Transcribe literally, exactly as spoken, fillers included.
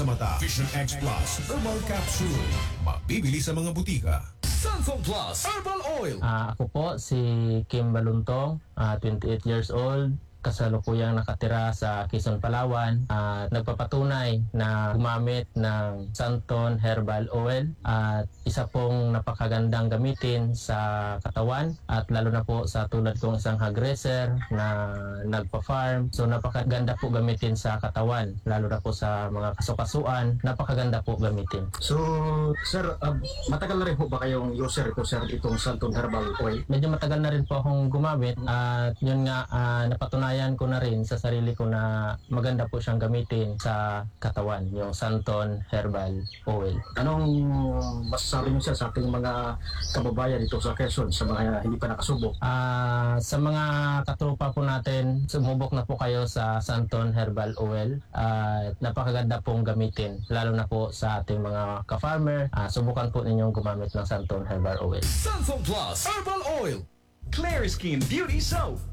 sa mata. Vision X Plus Herbal Capsule. Mabibili sa mga butika. Sanfong Plus Herbal Oil. Ah, ako po si Kim Baluntong, ah, twenty-eight years old. Kasalukuyang nakatira sa Quezon, Palawan at nagpapatunay na gumamit ng Santon Herbal Oil at isa pong napakagandang gamitin sa katawan at lalo na po sa tulad kong isang hog raiser na nagpa-farm. So napakaganda po gamitin sa katawan lalo na po sa mga kasukasuan, napakaganda po gamitin. So, sir, uh, matagal na rin po ba kayong user ito, sir, itong Santon Herbal Oil? Medyo matagal na rin po akong gumamit at yun nga uh, napatunayan ko na rin sa sarili ko na maganda po siyang gamitin sa katawan, yung Santon Herbal Oil. Anong masasabi niyo, sir, sa ating mga kababayan dito sa Quezon, sa mga hindi pa nakasubok? Uh, sa mga katropa po natin, sumubok na po kayo sa Santon Herbal Oil at uh, napakaganda pong gamitin, lalo na po sa ating mga ka-farmer. Uh, subukan po ninyong gumamit ng Santon Herbal Oil. Sanfong Plus Herbal Oil. Clear Skin Beauty Soap.